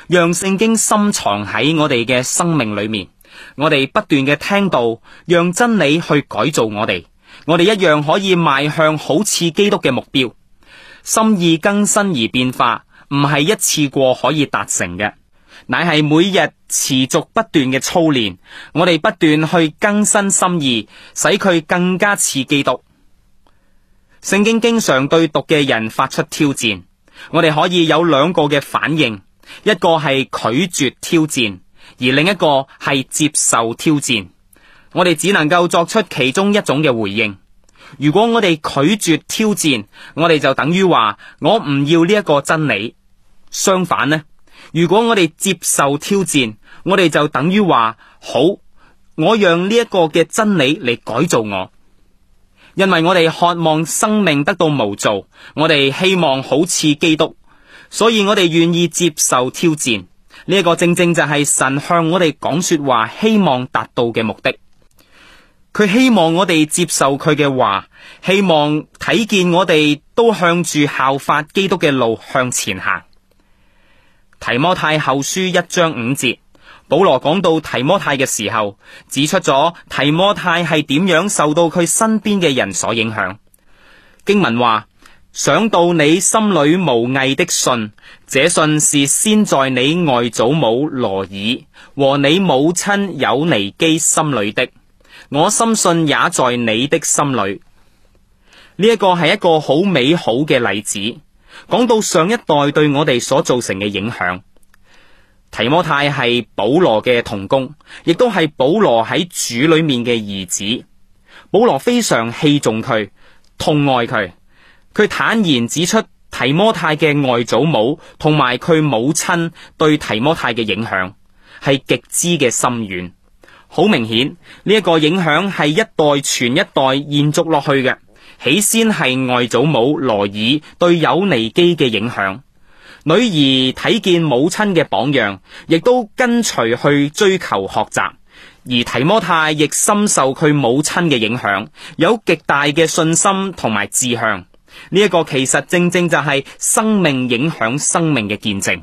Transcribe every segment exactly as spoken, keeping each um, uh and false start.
讓聖經深藏喺我哋嘅生命裏面。我哋不斷嘅聽道，讓真理去改造我哋，我哋一樣可以邁向好似基督嘅目標。心意更新而變化，唔係一次過可以達成嘅，乃係每日持續不斷嘅操練。我哋不斷去更新心意，使佢更加似基督。聖經經常對讀嘅人發出挑戰，我哋可以有兩個嘅反應，一個係拒絕挑戰，而另一個係接受挑戰。我哋只能夠作出其中一種嘅回應。如果我哋拒絕挑戰，我哋就等於話我唔要呢一個真理。相反呢，如果我哋接受挑戰，我哋就等於話好，我讓呢一個嘅真理嚟改造我。因為我哋渴望生命得到模造，我哋希望好似基督，所以我哋願意接受挑戰。呢一個正正就係神向我哋講說話希望達到嘅目的。佢希望我哋接受佢嘅話，希望睇見我哋都向住效法基督嘅路向前行。提摩太後書一章五節，保羅講到提摩太嘅時候，指出咗提摩太係點樣受到佢身邊嘅人所影響。經文話，想到你心裏無偽的信，這信是先在你外祖母羅爾和你母親友尼基心裏的，我深信也在你的心裏。呢一個係一個好美好嘅例子，講到上一代對我哋所造成嘅影響。提摩太係保羅嘅同工，亦都係保羅喺主裏面嘅兒子。保羅非常器重佢，痛愛佢。佢坦然指出提摩太嘅外祖母同埋佢母親對提摩太嘅影響係極之嘅深遠。好明顯，呢一個影響係一代傳一代延續落去嘅。起先係外祖母羅爾對友尼基嘅影響，女兒睇見母親嘅榜樣，亦都跟隨去追求學習。而提摩太亦深受佢母親嘅影響，有極大嘅信心同埋志向。呢一個其實正正就係生命影響生命嘅見證。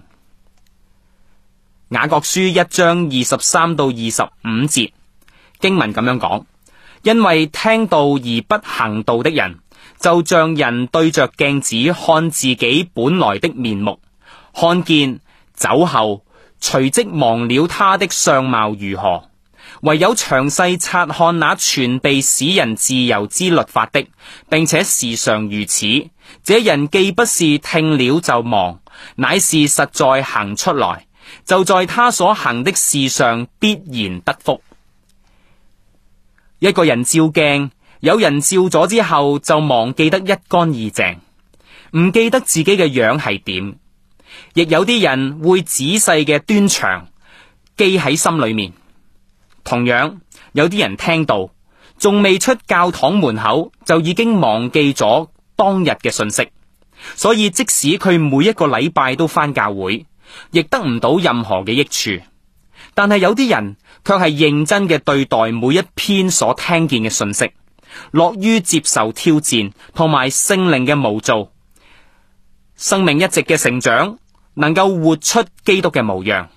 雅各書一章二十三到二十五節經文咁樣講，因為聽道而不行道的人，就像人對着鏡子看自己本來的面目，看見走後，隨即忘了他的相貌如何。唯有詳細察看那全備使人自由之律法的，並且時常如此，這人既不是聽了就忘，乃是實在行出來，就在他所行的事上必然得福。一個人照鏡，有人照咗之後就忘記得一乾二淨，唔記得自己嘅樣係點。亦有啲人會仔細嘅端詳，記喺心裏面。同樣有啲人聽到仲未出教堂門口就已經忘記咗當日嘅信息，所以即使佢每一個禮拜都返教會，亦得唔到任何嘅益處。但係有啲人卻係認真嘅對待每一篇所聽見嘅信息，樂於接受挑戰同埋聖靈嘅模造，生命一直嘅成長，能夠活出基督嘅模樣。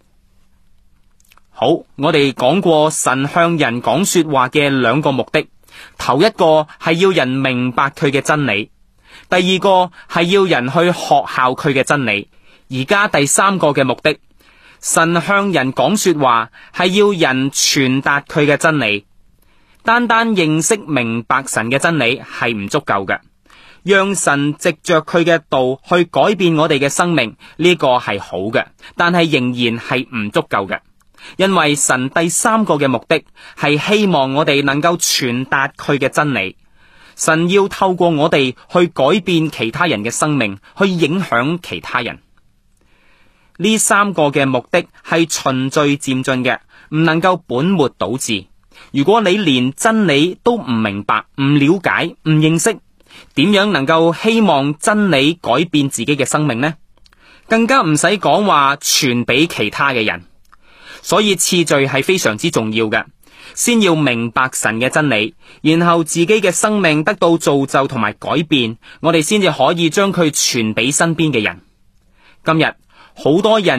好，我哋講過神向人講說話嘅兩個目的，頭一個係要人明白佢嘅真理，第二個係要人去學效佢嘅真理。而家第三個嘅目的，神向人講說話係要人傳達佢嘅真理。單單認識明白神嘅真理係唔足夠嘅，讓神藉着佢嘅道去改變我哋嘅生命，呢個係好嘅，但係仍然係唔足夠嘅。因為神第三個嘅目的係希望我哋能夠傳達佢嘅真理，神要透過我哋去改變其他人嘅生命，去影響其他人。呢三個嘅目的係循序漸進嘅，唔能夠本末倒置。如果你連真理都唔明白、唔了解、唔認識，點樣能夠希望真理改變自己嘅生命呢？更加唔使講話傳俾其他嘅人。所以次序係非常之重要嘅，先要明白神嘅真理，然後自己嘅生命得到造就同埋改變，我哋先至可以將佢傳俾身邊嘅人。今日好多人